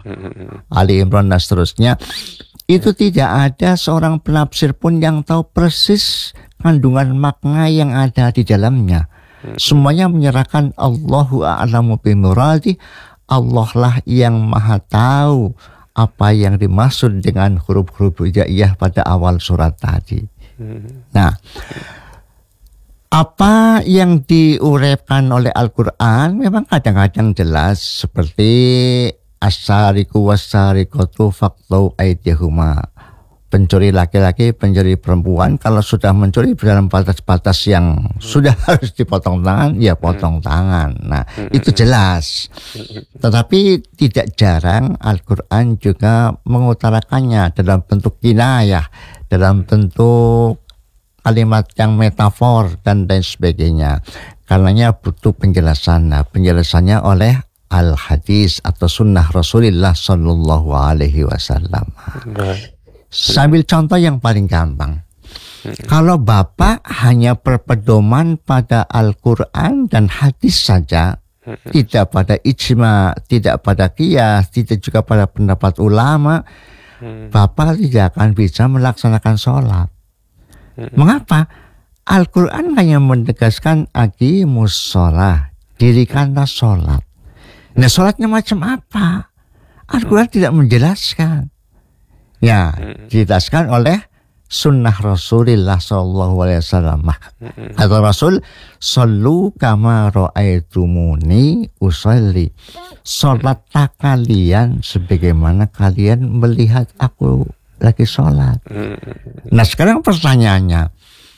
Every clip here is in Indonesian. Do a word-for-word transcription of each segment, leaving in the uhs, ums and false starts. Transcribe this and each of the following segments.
Ali Imran dan seterusnya. Itu tidak ada seorang penafsir pun yang tahu persis kandungan makna yang ada di dalamnya. Semuanya menyerahkan Allahu a'lamu bimuradi. Allah lah yang maha tahu apa yang dimaksud dengan huruf-huruf hijaiyah pada awal surat tadi. Nah, apa yang diuraikan oleh Al-Quran memang kadang-kadang jelas, seperti as-sariqu was-sariqatu faqta'u aydiyahuma. Pencuri laki-laki, pencuri perempuan, kalau sudah mencuri dalam batas-batas yang sudah harus dipotong tangan, ya potong tangan. Nah, itu jelas. Tetapi tidak jarang Al-Quran juga mengutarakannya dalam bentuk kinayah, dalam bentuk kalimat yang metafor dan lain sebagainya. Karenanya butuh penjelasan. Nah, penjelasannya oleh al-hadis atau sunnah Rasulullah Sallallahu Alaihi Wasallam. Sambil contoh yang paling gampang. Kalau Bapak hanya berpedoman pada Al-Quran dan hadis saja, tidak pada ijma, tidak pada qiyas, tidak juga pada pendapat ulama, Bapak tidak akan bisa melaksanakan sholat. Mengapa? Al-Quran hanya menegaskan aqimus sholat, dirikanlah sholat. Nah, sholatnya macam apa? Al-Quran tidak menjelaskan. Ya, dijelaskan oleh sunnah Rasulullah Sallallahu Alaihi Wasallam. Atau Rasul, sallu kama ra'aitumuni usolli. Sholatlah kalian sebagaimana kalian melihat aku lagi sholat. Nah, sekarang pertanyaannya,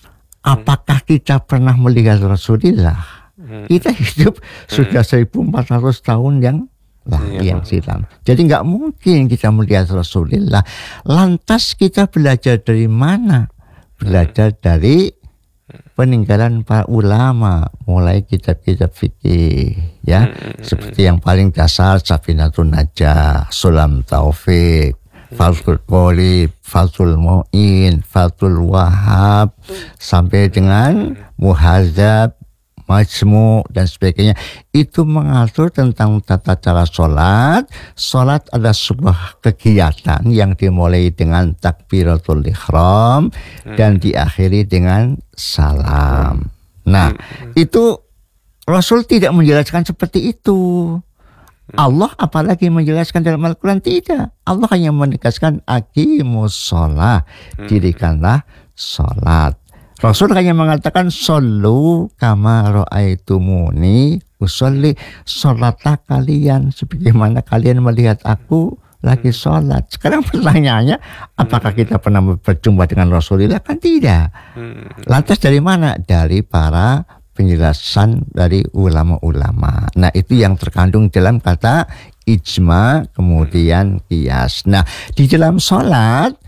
apakah kita pernah melihat Rasulullah? Kita hidup sudah seribu empat ratus tahun yang lah yang silam. Jadi nggak mungkin kita melihat Rasulullah. Lantas kita belajar dari mana? Belajar dari peninggalan para ulama, mulai kitab-kitab fikih, ya, seperti yang paling dasar Safinatun Najah, Sulam Taufik, Fathul Qorib, Fathul Mu'in, Fathul Wahab, sampai dengan Muhadzab, Majmu' dan sebagainya. Itu mengatur tentang tata cara sholat. Sholat adalah sebuah kegiatan yang dimulai dengan takbiratul ihram dan diakhiri dengan salam. Nah, itu Rasul tidak menjelaskan seperti itu. Allah apalagi menjelaskan dalam Al-Quran? Tidak. Allah hanya menegaskan aqimus sholat, dirikanlah sholat. Rasul hanya mengatakan sallu kama ra'aitumuni usolli. Sholatlah kalian sebagaimana kalian melihat aku lagi sholat. Sekarang pertanyaannya, apakah kita pernah berjumpa dengan Rasulullah? Kan tidak. Lantas dari mana? Dari para penjelasan dari ulama-ulama. Nah, itu yang terkandung dalam kata ijma, kemudian qiyas. Nah, di dalam sholat,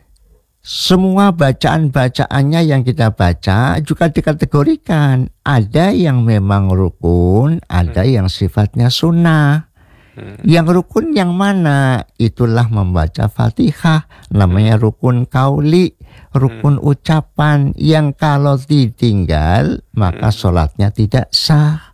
semua bacaan-bacaannya yang kita baca juga dikategorikan. Ada yang memang rukun, ada yang sifatnya sunnah. Yang rukun yang mana? Itulah membaca Fatihah, namanya rukun kauli, rukun ucapan, yang kalau ditinggal maka sholatnya tidak sah.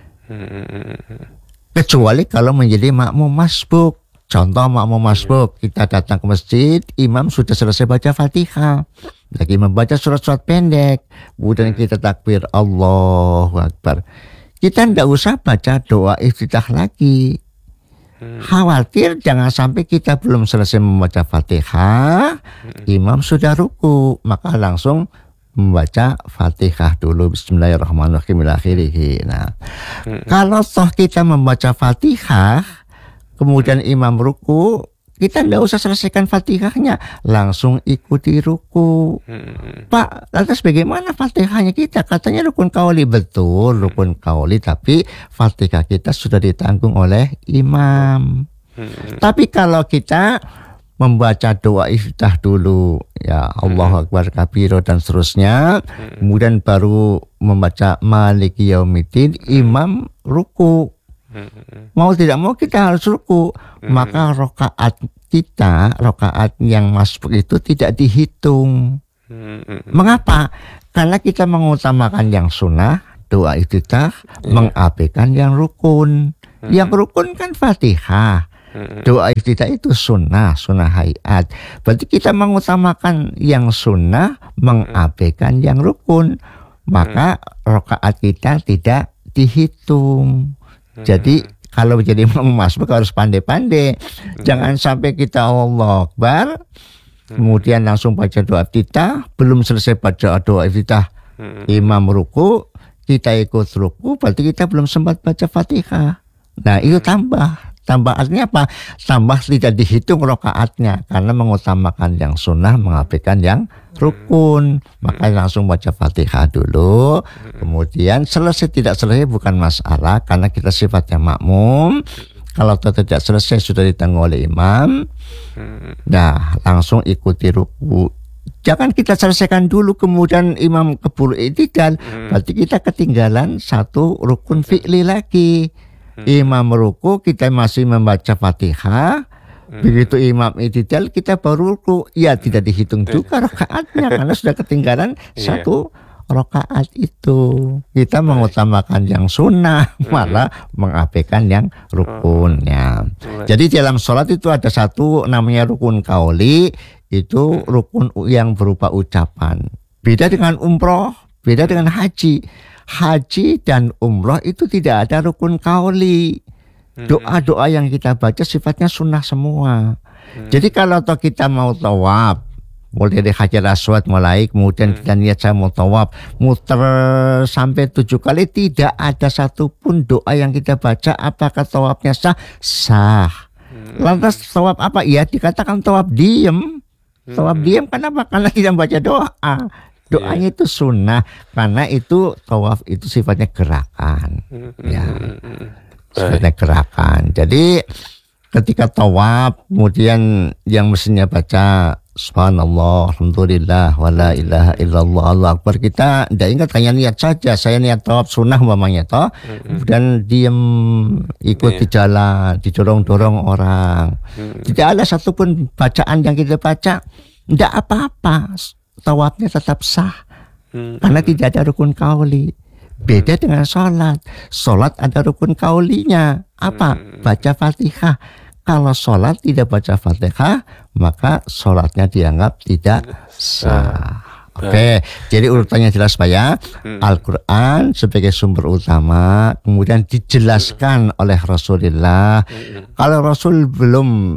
Kecuali kalau menjadi makmum masbuk. Contoh makmum masbuk, kita datang ke masjid, imam sudah selesai baca Fatihah, lagi membaca surat-surat pendek, kemudian kita takbir Allahu Akbar. Kita tidak usah baca doa iftitah lagi. Khawatir jangan sampai kita belum selesai membaca Fatihah, imam sudah ruku, maka langsung membaca Fatihah dulu, Bismillahirrahmanirrahim ila akhirih. Nah, kalau toh kita membaca Fatihah, kemudian imam ruku, kita tidak usah selesaikan Fatihahnya, langsung ikuti ruku. Hmm. Pak, lantas bagaimana Fatihahnya kita? Katanya rukun kauli. Betul, rukun kauli, tapi Fatihah kita sudah ditanggung oleh imam. Hmm. Tapi kalau kita membaca doa iftitah dulu, ya Allahu Akbar kabiro dan seterusnya, hmm. kemudian baru membaca Maliki Yaumiddin, imam ruku. Mau tidak mau kita harus ruku, maka rokaat kita, rokaat yang masbuk itu tidak dihitung. Mengapa? Karena kita mengutamakan yang sunnah, doa iftitah, mengabaikan yang rukun. Yang rukun kan Fatihah. Doa iftitah itu sunnah, sunnah hayat. Berarti kita mengutamakan yang sunnah, mengabaikan yang rukun. Maka rakaat kita tidak dihitung. Jadi kalau jadi imam masbuk harus pandai-pandai. Jangan sampai kita Allahu Akbar, kemudian langsung baca doa iftitah, belum selesai baca doa iftitah, imam ruku, kita ikut ruku, berarti kita belum sempat baca Fatihah. Nah, itu tambah. Tambah artinya apa? Tambah tidak dihitung rakaatnya karena mengutamakan yang sunnah, mengabaikan yang rukun. Maka langsung baca Fatihah dulu. Kemudian selesai tidak selesai bukan masalah karena kita sifatnya makmum. Kalau tidak selesai sudah ditanggung oleh imam. Nah, langsung ikuti ruku. Jangan kita selesaikan dulu kemudian imam keburu i'tidal. Berarti kita ketinggalan satu rukun fi'li lagi. Imam ruku kita masih membaca Fatihah, begitu imam i'tidal kita baru ruku, ya tidak dihitung juga rakaatnya karena sudah ketinggalan satu rakaat itu. Kita mengutamakan yang sunnah malah mengabaikan yang rukunnya. Jadi dalam sholat itu ada satu namanya rukun kauli, itu rukun yang berupa ucapan. Beda dengan umroh, beda dengan haji. Haji dan umroh itu tidak ada rukun kauli. Doa-doa yang kita baca sifatnya sunnah semua. Jadi kalau toh kita mau tawaf, mulai dari Hajar Aswad mulai, kemudian kita niat saya mau tawaf, muter sampai tujuh kali, tidak ada satupun doa yang kita baca. Apakah tawafnya sah? Sah. Lantas tawaf apa? Ya dikatakan tawaf diem. Tawaf diem kenapa? Karena tidak baca doa. Doanya itu sunnah karena itu tawaf itu sifatnya gerakan, ya, sifatnya gerakan. Jadi ketika tawaf kemudian yang mestinya baca subhanallah, alhamdulillah, wala ilaha illallah, Allahu akbar, kita tidak ingat hanya niat saja. Saya niat tawaf sunnah umpamanya toh, kemudian diem ikut di jalan, didorong-dorong orang. Tidak ada satupun bacaan yang kita baca, tidak apa-apa. Tawafnya tetap sah hmm. karena tidak ada rukun kauli. Beda dengan sholat. Sholat ada rukun kaulinya. Apa? Baca Fatihah. Kalau sholat tidak baca Fatihah, maka sholatnya dianggap tidak sah. Oke, okay. Jadi urutannya jelas Pak ya. Al-Quran sebagai sumber utama, kemudian dijelaskan oleh Rasulullah. Kalau Rasul belum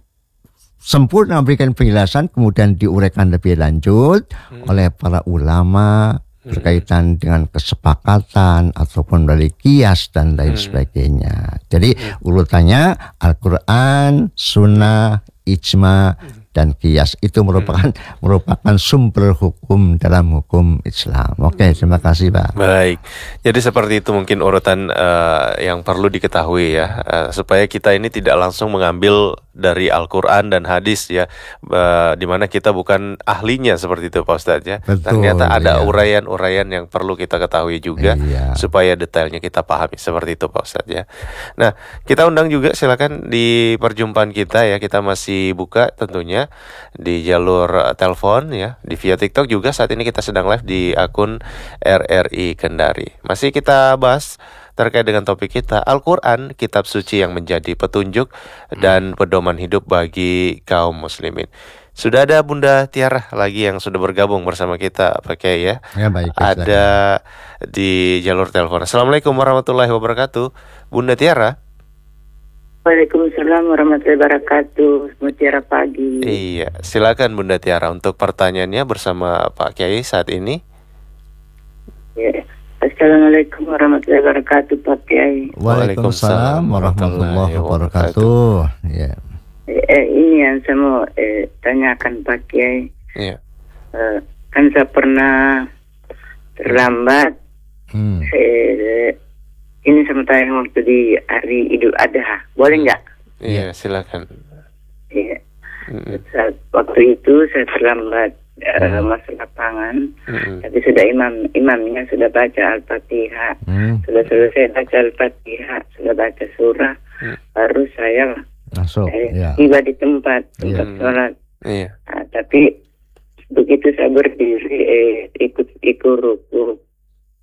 sempurna memberikan penjelasan, kemudian diuraikan lebih lanjut hmm. oleh para ulama berkaitan dengan kesepakatan ataupun dari kias dan lain hmm. sebagainya. Jadi hmm. urutannya Al-Quran, Sunnah, Ijma, dan kias itu merupakan hmm. merupakan sumber hukum dalam hukum Islam. Oke, terima kasih Pak. Baik, jadi seperti itu mungkin urutan uh, yang perlu diketahui ya, uh, supaya kita ini tidak langsung mengambil dari Al-Quran dan hadis ya, uh, di mana kita bukan ahlinya seperti itu Pak Ustadz ya. Betul, ternyata ada iya. uraian-uraian yang perlu kita ketahui juga iya. supaya detailnya kita pahami seperti itu Pak Ustadz ya. Nah, kita undang juga silakan di perjumpaan kita ya, kita masih buka tentunya di jalur telepon ya, di via TikTok juga saat ini kita sedang live di akun R R I Kendari. Masih kita bahas terkait dengan topik kita, Al-Quran, kitab suci yang menjadi petunjuk dan pedoman hidup bagi kaum muslimin. Sudah ada Bunda Tiara lagi yang sudah bergabung bersama kita Pak Kiai ya. Ya baik. Ada di jalur telepon. Assalamualaikum warahmatullahi wabarakatuh, Bunda Tiara. Waalaikumsalam warahmatullahi wabarakatuh. Mutiara pagi. Iya, silakan Bunda Tiara untuk pertanyaannya bersama Pak Kiai saat ini. Ya. Assalamualaikum warahmatullahi wabarakatuh Pak Kiai. Waalaikumsalam warahmatullahi wabarakatuh. Ya. Eh, ini yang saya mau eh, tanyakan Pak Kiai. Iya. Eh, kan saya pernah terlambat. Hmm. Eh, ini sementara waktu di hari Idul Adha, boleh nggak? Iya, silakan. Iya. Mm-hmm. Saat waktu itu saya terlambat mm-hmm. uh, masuk lapangan, mm-hmm. tapi sudah imam imamnya sudah baca Al-Fatihah, mm-hmm. sudah selesai baca Al-Fatihah, sudah baca surah, mm-hmm. baru saya masuk, eh, yeah. tiba di tempat tempat yeah. sholat. Yeah. Nah, tapi begitu saya berdiri, eh, ikut ikut ruku,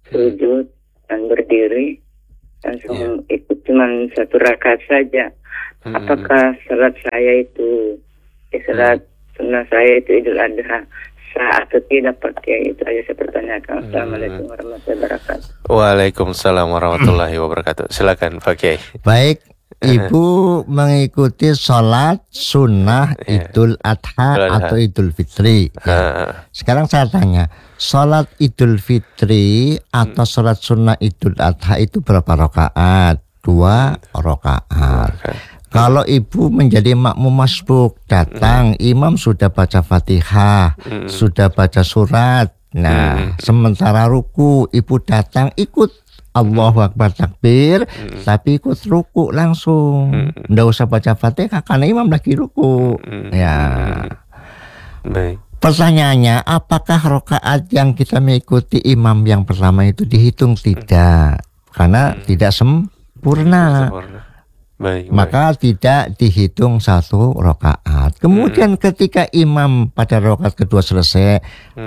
sujud dan berdiri. Langsung yeah. ikut cuma satu rakaat saja. Hmm. Apakah salat saya itu, eh, salat sunnah saya itu Idul Adha sah atau tidak Pak Kiai? Itu aja saya pertanyakan. Assalamualaikum warahmatullahi wabarakatuh. Waalaikumsalam warahmatullahi wabarakatuh. Silakan Pak Kiai. Baik, Ibu mengikuti sholat sunnah Ya. Idul Adha Idul Adha. atau Idul Fitri. Ya. Ah, Sekarang saya tanya, sholat Idul Fitri atau sholat sunnah Idul Adha itu berapa rakaat? Dua rakaat. oke. Kalau ibu menjadi makmum masbuk, datang imam sudah baca Fatihah, sudah baca surat. Nah, sementara ruku ibu datang ikut Allahu Akbar takbir, tapi ikut ruku langsung. Nggak usah baca Fatihah karena imam lagi ruku. Ya. Baik. Pertanyaannya, apakah rakaat yang kita mengikuti imam yang pertama itu dihitung? Tidak, karena tidak sempurna. Sempurna. Baik. Maka tidak dihitung satu rakaat. Kemudian ketika imam pada rakaat kedua selesai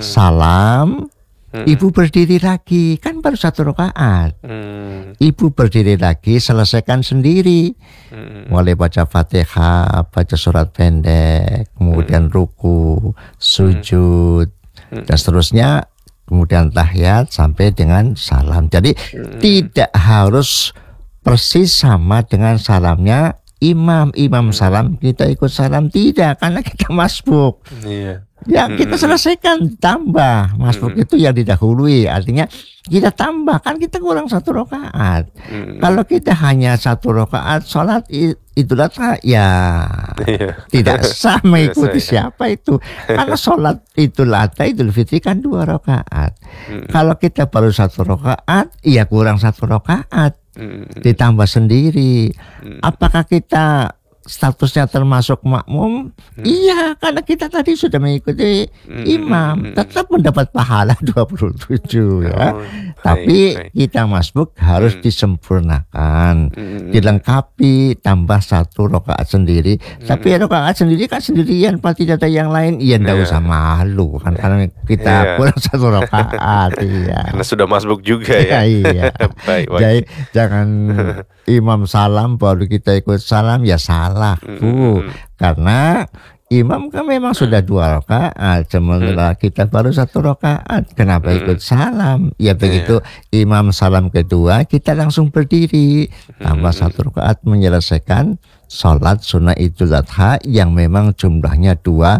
salam, ibu berdiri lagi, kan baru satu rakaat. Hmm. Ibu berdiri lagi, selesaikan sendiri. Hmm. Mulai baca Fatihah, baca surat pendek, kemudian ruku, sujud, dan seterusnya. Kemudian tahiyat sampai dengan salam. Jadi tidak harus persis sama dengan salamnya imam. Imam salam, kita ikut salam. Tidak, karena kita masbuk. Iya. Ya kita selesaikan, tambah. Masbuk itu yang didahului, artinya kita tambah, kan kita kurang satu rakaat. Kalau kita hanya satu rakaat sholat Idul Adha, ya Iya. tidak sah mengikuti Tidak sah, ya. siapa itu. Karena sholat Idul Adha, Idul Fitri kan dua rakaat. Kalau kita baru satu rakaat, ya kurang satu rakaat. Hmm. Ditambah sendiri. Apakah kita statusnya termasuk makmum? Iya, karena kita tadi sudah mengikuti imam, tetap mendapat pahala dua puluh tujuh ya. Oh, Tapi baik, baik. kita masbuk harus disempurnakan, dilengkapi, tambah satu rakaat sendiri. Tapi rakaat sendiri kan sendirian, pasti ada yang lain. Iya, enggak Iya. usah malu kan, karena kita Iya. kurang satu rakaat. Iya. Karena sudah masbuk juga ya. iya. Baik, baik. Jadi jangan imam salam baru kita ikut salam, ya salah Bu. Karena imam kan memang sudah dua rakaat, sementara kita baru satu rakaat. Kenapa ikut salam? Ya begitu imam salam kedua kita langsung berdiri, tambah satu rakaat menyelesaikan sholat sunnah Idul Adha yang memang jumlahnya dua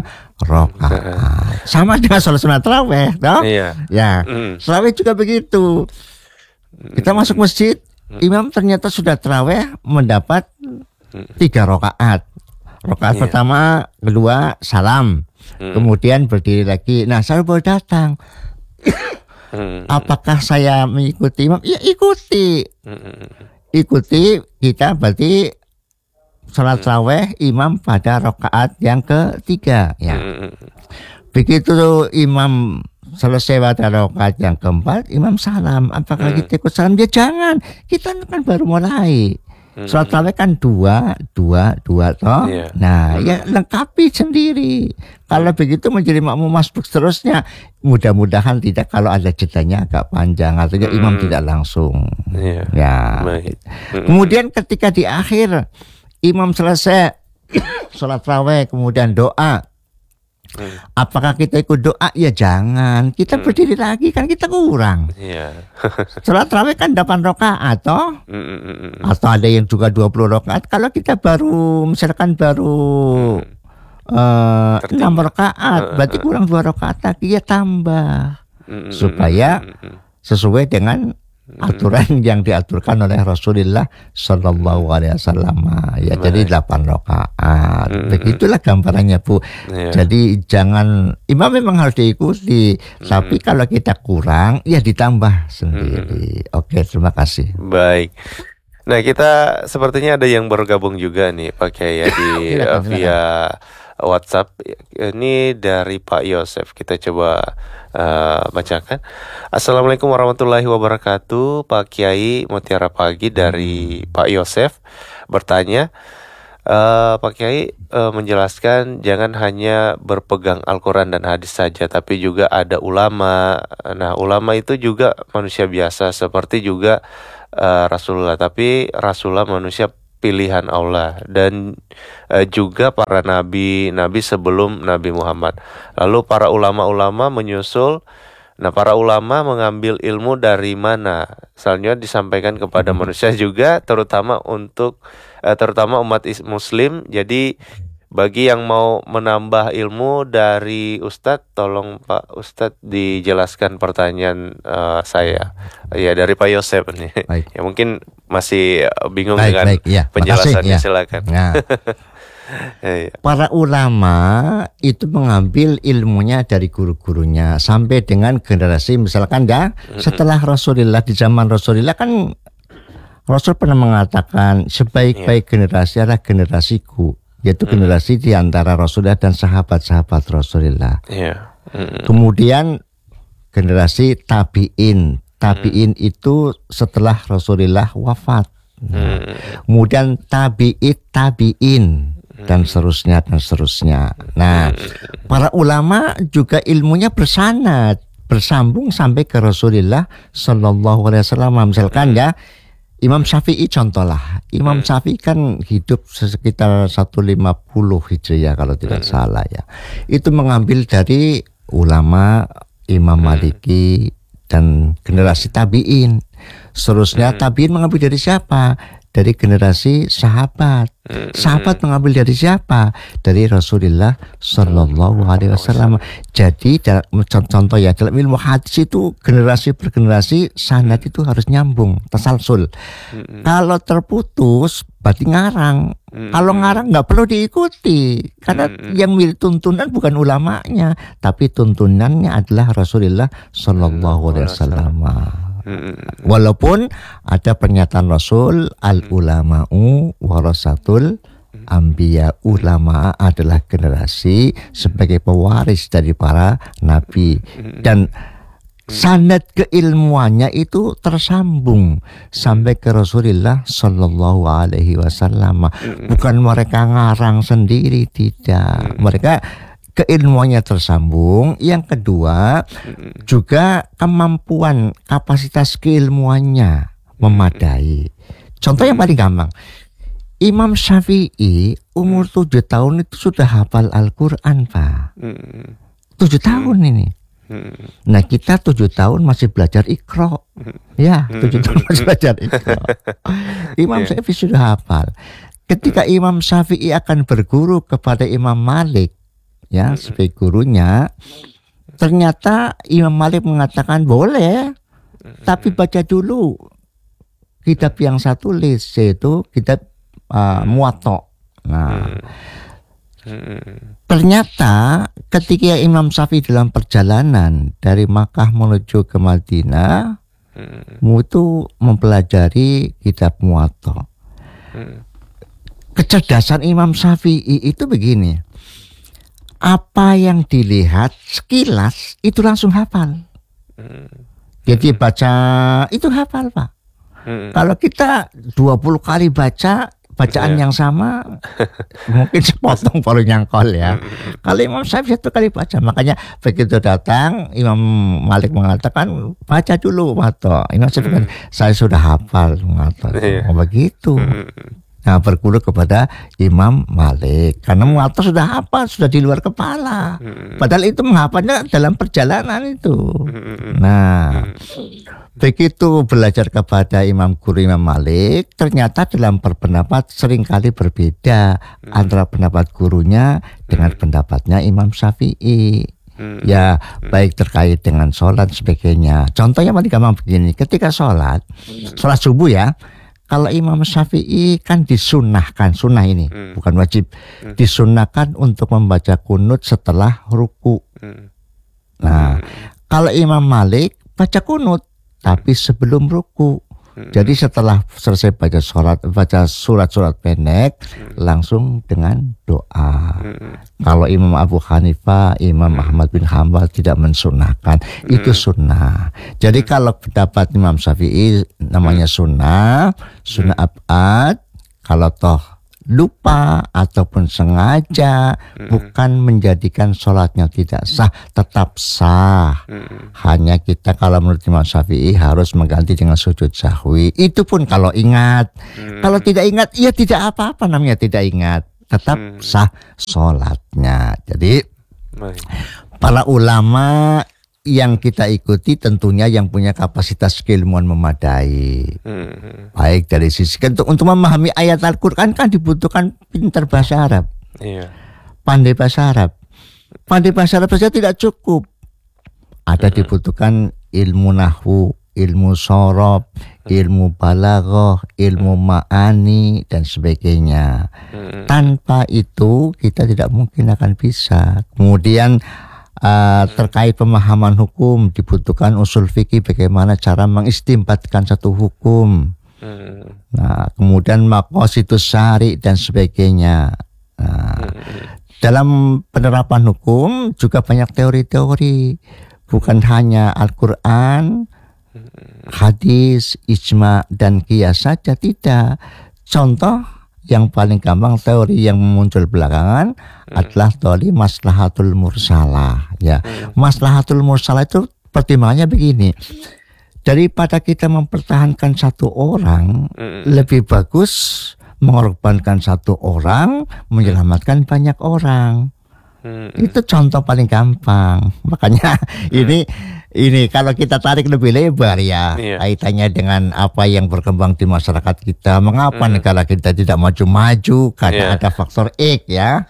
rakaat. Sama dengan sholat sunnah taraweh, toh? Iya. Ya, Mm. taraweh juga begitu. Kita masuk masjid, imam ternyata sudah taraweh mendapat tiga rakaat. Rakaat Iya. pertama, kedua, salam. Kemudian berdiri lagi. Nah, saya baru datang. Hmm. Apakah saya mengikuti imam? Ya ikuti. Hmm. Ikuti, kita berarti sholat taraweh imam pada rakaat yang ketiga. Ya. Hmm. Begitu imam selesai pada rakaat yang keempat, imam salam. Apakah kita ikut salam? Ya jangan. Kita kan baru mulai. Sholat tarawih kan dua, dua, dua toh. Iya. Nah, ya lengkapi sendiri. Kalau begitu menjadi makmum masbuk seterusnya, mudah-mudahan tidak, kalau ada jedanya agak panjang, artinya imam tidak langsung. Iya. Ya. Baik. Kemudian ketika di akhir imam selesai sholat tarawih, kemudian doa. Apakah kita ikut doa? Ya jangan. Kita berdiri lagi, kan kita kurang. Iya. Sholat tarawih kan delapan rakaat toh. Hmm. Atau ada yang juga dua puluh rakaat. Kalau kita baru misalkan baru eh, Tertinggi. enam rakaat, berarti kurang dua rakaat lagi, ya tambah Hmm. supaya sesuai dengan aturan yang diaturkan oleh Rasulullah Shallallahu Alaihi Wasallam. Ya, jadi delapan rakaat. Begitulah gambarannya Bu. Iya. Jadi jangan, imam memang harus diikuti, tapi kalau kita kurang, ya ditambah sendiri. Oke, terima kasih. Baik. Nah, kita sepertinya ada yang bergabung juga nih Pak Kiai ya, di Silakan, uh, via WhatsApp. Ini dari Pak Yosef. Kita coba uh, bacakan. Assalamualaikum warahmatullahi wabarakatuh. Pak Kiai, Mutiara Pagi dari Pak Yosef bertanya, uh, Pak Kiai uh, menjelaskan jangan hanya berpegang Al-Quran dan hadis saja, tapi juga ada ulama. Nah, ulama itu juga manusia biasa seperti juga uh, Rasulullah, tapi Rasulullah manusia pilihan Allah dan uh, juga para nabi nabi sebelum Nabi Muhammad. Lalu para ulama-ulama menyusul. Nah, para ulama mengambil ilmu dari mana? Selanjutnya disampaikan kepada manusia juga, terutama untuk eh, terutama umat Muslim. Jadi bagi yang mau menambah ilmu dari Ustadz, tolong Pak Ustadz dijelaskan pertanyaan uh, saya. Ya, dari Pak Yosef nih. Baik. Ya mungkin masih bingung baik, dengan baik, ya. Penjelasannya, ya. Silakan. Nah. Para ulama itu mengambil ilmunya dari guru-gurunya sampai dengan generasi, misalkan ya setelah Rasulullah, di zaman Rasulullah kan Rasul pernah mengatakan sebaik-baik generasi adalah generasiku, yaitu generasi di antara Rasulullah dan sahabat-sahabat Rasulullah. Kemudian generasi tabi'in, tabi'in itu setelah Rasulullah wafat. Nah, kemudian tabi'it tabi'in dan seterusnya dan seterusnya. Nah, para ulama juga ilmunya bersanad, bersambung sampai ke Rasulullah Sallallahu Alaihi Wasallam. Misalkan ya Imam Syafi'i contohlah. Imam Syafi'i kan hidup sekitar seratus lima puluh Hijriah kalau tidak salah ya. Itu mengambil dari ulama Imam Maliki dan generasi tabi'in. Seterusnya tabi'in mengambil dari siapa? Dari generasi sahabat. Sahabat mengambil dari siapa? Dari Rasulullah Sallallahu Alaihi Wasallam. Jadi contoh ya dalam ilmu hadis itu generasi per generasi sanad itu harus nyambung, tasalsul. Kalau terputus berarti ngarang. Kalau ngarang nggak perlu diikuti karena yang milih tuntunan bukan ulamanya, tapi tuntunannya adalah Rasulullah Sallallahu Alaihi Wasallam. Walaupun ada pernyataan Rasul, al ulama'u warasatul anbiya, ulama adalah generasi sebagai pewaris dari para nabi, dan sanad keilmuannya itu tersambung sampai ke Rasulullah Sallallahu Alaihi Wasallam. Bukan mereka ngarang sendiri, tidak. Mereka keilmuannya tersambung. Yang kedua juga kemampuan, kapasitas keilmuannya memadai. Contoh yang paling gampang, Imam Syafi'i umur tujuh tahun itu sudah hafal Al-Quran, Pak. Tujuh tahun ini. Nah, kita tujuh tahun masih belajar Iqra. Ya, tujuh tahun masih belajar Iqra. Imam Syafi'i sudah hafal. Ketika Imam Syafi'i akan berguru kepada Imam Malik, ya sebagai gurunya, ternyata Imam Malik mengatakan boleh, tapi baca dulu kitab yang saya tulis, yaitu kitab uh, Muwatta. Nah, ternyata ketika Imam Syafi'i dalam perjalanan dari Makkah menuju ke Madinah, itu mempelajari kitab Muwatta. Kecerdasan Imam Syafi'i itu begini, apa yang dilihat sekilas itu langsung hafal. Jadi baca itu hafal, Pak. Kalau kita dua puluh kali baca bacaan yang sama, mungkin sepotong baru nyangkol ya. Kalau Imam Syafi'i satu kali baca, makanya begitu datang Imam Malik mengatakan baca dulu Muwatta. Imam Syafi'i kan, saya sudah hafal Muwatta. Oh, begitu. Nah, berguru kepada Imam Malik karena Muwatta sudah hafal, sudah di luar kepala. Padahal itu menghafalnya dalam perjalanan itu. Nah, begitu belajar kepada Imam Guru Imam Malik, ternyata dalam berpendapat seringkali berbeda antara pendapat gurunya dengan pendapatnya Imam Syafi'i. Ya, baik terkait dengan sholat sebagainya. Contohnya paling gampang begini, ketika sholat, sholat subuh ya. Kalau Imam Syafi'i kan disunahkan, sunnah ini hmm. bukan wajib, hmm. disunahkan untuk membaca kunut setelah ruku. Hmm. Nah, hmm. kalau Imam Malik baca kunut tapi sebelum ruku. Hmm. Jadi setelah selesai baca surat, baca surat-surat pendek, hmm. langsung dengan doa. Hmm. Kalau Imam Abu Hanifah, Imam hmm. Ahmad bin Hanbal tidak mensunahkan, hmm. itu sunnah. Jadi hmm. kalau pendapat Imam Syafi'i namanya sunnah, sunnah abad. Kalau toh lupa ataupun sengaja, mm-hmm. bukan menjadikan sholatnya tidak sah, tetap sah. Mm-hmm. Hanya kita kalau menurut Imam Syafi'i harus mengganti dengan sujud sahwi. Itu pun kalau ingat. Mm-hmm. Kalau tidak ingat, ya tidak apa-apa namanya tidak ingat. Tetap mm-hmm. sah sholatnya. Jadi para ulama yang kita ikuti tentunya yang punya kapasitas keilmuan memadai. Hmm. Baik dari sisi untuk untuk memahami ayat Al-Qur'an kan dibutuhkan pintar bahasa Arab. Iya. Pandai bahasa Arab. Pandai bahasa Arab saja tidak cukup. Ada hmm. dibutuhkan ilmu nahwu, ilmu shorob, ilmu balaghah, ilmu ma'ani dan sebagainya. Hmm. Tanpa itu kita tidak mungkin akan bisa. Kemudian Uh, terkait pemahaman hukum dibutuhkan usul fikih, bagaimana cara mengistimbatkan satu hukum. Hmm. Nah, kemudian maqasidus syari dan sebagainya. Nah, hmm. dalam penerapan hukum juga banyak teori-teori, bukan hanya Al-Qur'an, hmm. hadis, ijma dan qiyas saja, tidak. Contoh yang paling gampang teori yang muncul belakangan hmm. adalah teori maslahatul mursalah. Ya, hmm. maslahatul mursalah itu pertimbangannya begini: daripada kita mempertahankan satu orang, hmm. lebih bagus mengorbankan satu orang menyelamatkan banyak orang. Hmm. Itu contoh paling gampang. Makanya hmm. ini ini kalau kita tarik lebih lebar ya, iya. kaitannya dengan apa yang berkembang di masyarakat kita. Mengapa hmm. negara kita tidak maju-maju? Karena yeah. ada faktor X ya.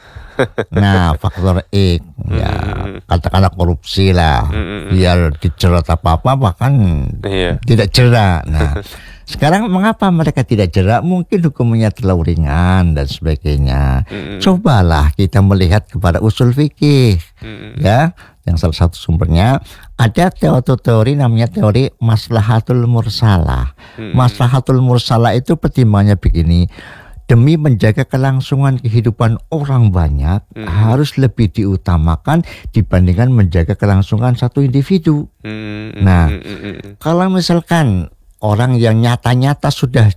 Nah, faktor X ya, hmm. katakanlah korupsi lah, hmm. biar dijerat apa-apa bahkan yeah. tidak jerat. Nah, sekarang mengapa mereka tidak jerat? Mungkin hukumnya terlalu ringan dan sebagainya. Mm-hmm. Cobalah kita melihat kepada usul fikih, mm-hmm. ya, yang salah satu sumbernya ada teori-teori namanya teori maslahatul mursalah. Mm-hmm. Maslahatul mursalah itu pertimbangannya begini: demi menjaga kelangsungan kehidupan orang banyak, mm-hmm. harus lebih diutamakan dibandingkan menjaga kelangsungan satu individu. Mm-hmm. Nah, mm-hmm. kalau misalkan orang yang nyata-nyata sudah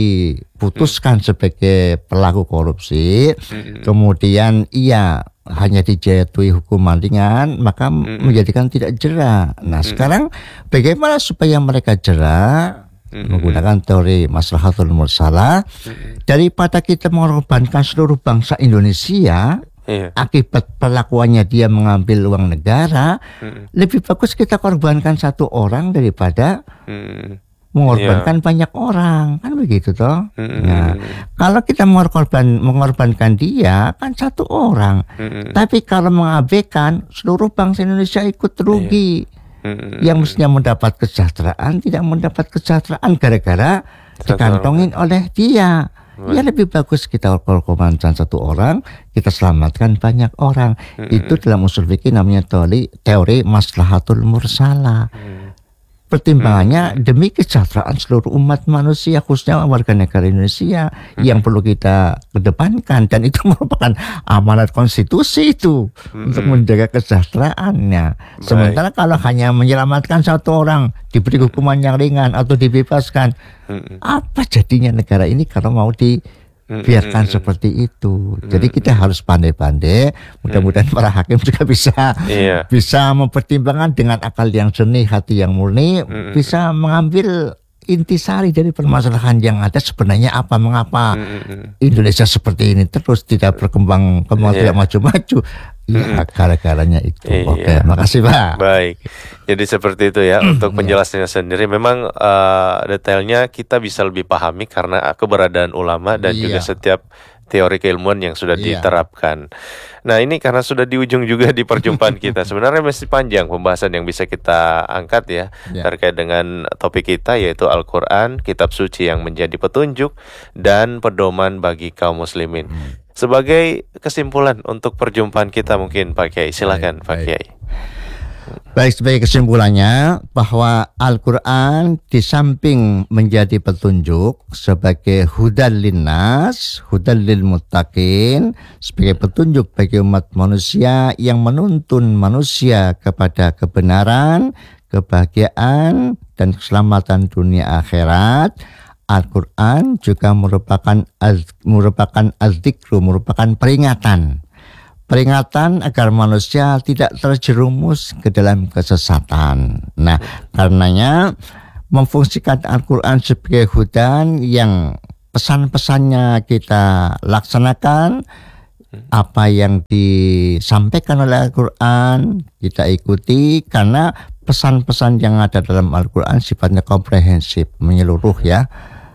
diputuskan hmm. sebagai pelaku korupsi, hmm. kemudian ia hanya dijatuhi hukuman ringan, maka hmm. menjadikan tidak jera. Nah, hmm. sekarang bagaimana supaya mereka jera? Hmm. Menggunakan teori maslahatul mursalah, hmm. daripada kita mengorbankan seluruh bangsa Indonesia yeah. akibat perlakuannya dia mengambil uang negara, hmm. lebih bagus kita korbankan satu orang daripada hmm. mengorbankan yeah. banyak orang, kan begitu toh. Mm-hmm. Nah, kalau kita mengorban, mengorbankan dia kan satu orang, mm-hmm. tapi kalau mengabaikan seluruh bangsa Indonesia ikut rugi. Yeah. Mm-hmm. Yang mestinya mendapat kesejahteraan tidak mendapat kesejahteraan gara-gara dikantongin oleh dia. Mm-hmm. Ya lebih bagus kita korbankan satu orang, kita selamatkan banyak orang. Mm-hmm. Itu dalam usul fikih namanya teori teori maslahatul mursalah. Mm-hmm. Pertimbangannya hmm. demi kesejahteraan seluruh umat manusia, khususnya warga negara Indonesia, hmm. yang perlu kita kedepankan, dan itu merupakan amanat konstitusi itu hmm. untuk menjaga kesejahteraannya. Baik. Sementara kalau hanya menyelamatkan satu orang, diberi hukuman yang ringan atau dibebaskan, hmm. apa jadinya negara ini kalau mau di biarkan mm-hmm. seperti itu. Mm-hmm. Jadi kita harus pandai-pandai. Mudah-mudahan mm-hmm. para hakim juga bisa yeah. bisa mempertimbangkan dengan akal yang jernih, hati yang murni, mm-hmm. bisa mengambil intisari dari permasalahan yang ada sebenarnya apa, mengapa mm-hmm. Indonesia seperti ini terus tidak berkembang, kembang yeah. tidak maju-maju. Ya, gara-garanya itu. Iya. Oke, makasih Pak. Baik. Jadi seperti itu ya untuk penjelasannya sendiri. Memang uh, detailnya kita bisa lebih pahami karena keberadaan ulama dan iya. juga setiap teori keilmuan yang sudah iya. diterapkan. Nah, ini karena sudah di ujung juga di perjumpaan kita. Sebenarnya masih panjang pembahasan yang bisa kita angkat ya, iya. terkait dengan topik kita yaitu Al-Qur'an, kitab suci yang menjadi petunjuk dan pedoman bagi kaum muslimin. Hmm. Sebagai kesimpulan untuk perjumpaan kita mungkin Pak Kiai, silakan baik, Pak Kiai. Baik, sebagai kesimpulannya bahwa Al-Qur'an di samping menjadi petunjuk sebagai hudal linnas, hudal lil muttaqin, sebagai petunjuk bagi umat manusia yang menuntun manusia kepada kebenaran, kebahagiaan dan keselamatan dunia akhirat, Al-Quran juga merupakan az, merupakan az-zikru, merupakan peringatan. Peringatan agar manusia tidak terjerumus ke dalam kesesatan. Nah, karenanya memfungsikan Al-Quran sebagai hudan yang pesan-pesannya kita laksanakan, apa yang disampaikan oleh Al-Quran kita ikuti, karena pesan-pesan yang ada dalam Al-Quran sifatnya komprehensif, menyeluruh ya.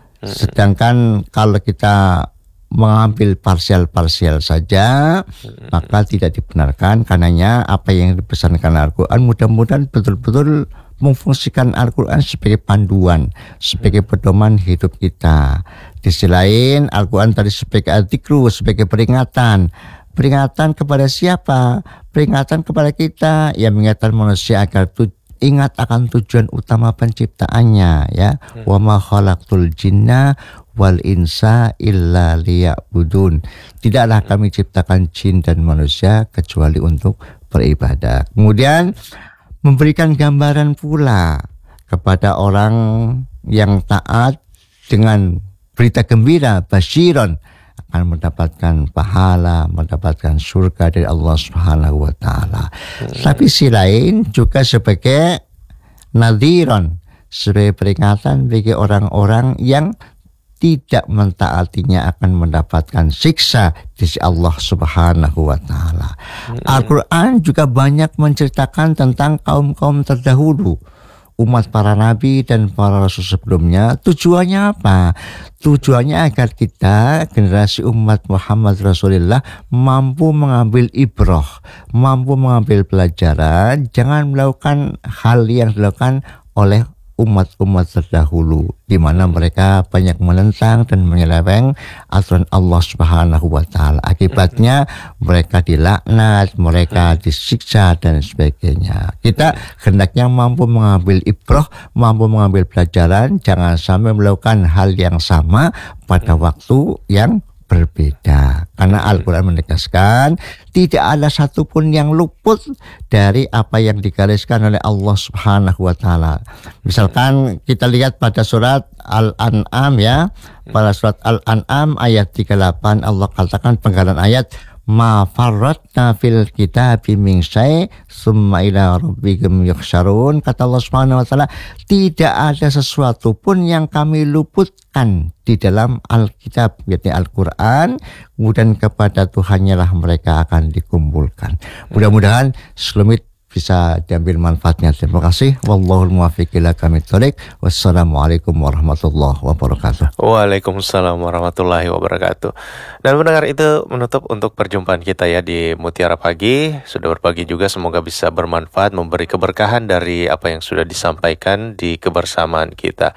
Sedangkan kalau kita mengambil parsial-parsial saja, maka tidak dibenarkan. Karenanya apa yang dipesankan Al-Quran mudah-mudahan betul-betul memfungsikan Al-Quran sebagai panduan, sebagai pedoman hidup kita. Di sisi lain, Al-Quran tadi sebagai adzikru, sebagai peringatan. Peringatan kepada siapa? Peringatan kepada kita yang mengingatkan manusia agar tu, ingat akan tujuan utama penciptaannya, ya. Wa ma khalaqtul jinna wal insa illa liya'budun. Tidaklah kami ciptakan jin dan manusia kecuali untuk beribadah. Kemudian memberikan gambaran pula kepada orang yang taat dengan berita gembira, basyiron, akan mendapatkan pahala, mendapatkan surga dari Allah Subhanahu wa taala. Hmm. Tapi si lain juga sebagai nadhiron, sebagai peringatan bagi orang-orang yang tidak mentaatinya akan mendapatkan siksa di sisi Allah Subhanahu wa taala. Hmm. Al-Qur'an juga banyak menceritakan tentang kaum-kaum terdahulu, umat para nabi dan para rasul sebelumnya. Tujuannya apa? Tujuannya agar kita, generasi umat Muhammad Rasulullah, mampu mengambil ibrah, mampu mengambil pelajaran, jangan melakukan hal yang dilakukan oleh umat-umat terdahulu, di mana mereka banyak menentang dan menyeleweng aturan Allah Subhanahu wa taala. Akibatnya mereka dilaknat, mereka disiksa dan sebagainya. Kita hendaknya mampu mengambil ibrah, mampu mengambil pelajaran, jangan sampai melakukan hal yang sama pada waktu yang berbeda. Karena Al-Quran menegaskan tidak ada satupun yang luput dari apa yang digariskan oleh Allah Subhanahu wa taala. Misalkan kita lihat pada surat Al-An'am ya, pada surat Al-An'am ayat tiga puluh delapan Allah katakan penggalan ayat, ma farratna fil kitabi min syai' summa ila rabbikum yuhsyarun. Kata Allah Subhanahu wa taala, tidak ada sesuatu pun yang kami luputkan di dalam Alkitab, yaitu Al-Quran, kemudian kepada Tuhannya lah mereka akan dikumpulkan. Mudah-mudahan selumit bisa diambil manfaatnya. Terima kasih. Wallahul muwaffiq ila aqwamit thoriq. Wassalamualaikum warahmatullahi wabarakatuh. Waalaikumsalam warahmatullahi wabarakatuh. Dan mendengar itu menutup untuk perjumpaan kita ya di Mutiara Pagi. Sudah berbagi juga, semoga bisa bermanfaat, memberi keberkahan dari apa yang sudah disampaikan di kebersamaan kita.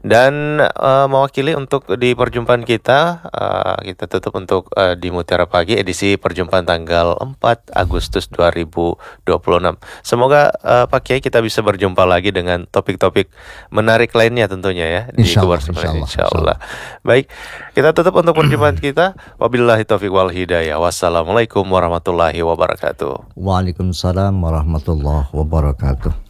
Dan uh, mewakili untuk di perjumpaan kita, uh, kita tutup untuk uh, di Mutiara Pagi edisi perjumpaan tanggal empat Agustus dua ribu dua puluh enam. Semoga uh, Pak Kiai kita bisa berjumpa lagi dengan topik-topik menarik lainnya tentunya ya di kebersamaan insyaallah. Baik, kita tutup untuk perjumpaan kita. Wabillahi taufiq wal hidayah. Wassalamualaikum warahmatullahi wabarakatuh. Waalaikumsalam warahmatullahi wabarakatuh.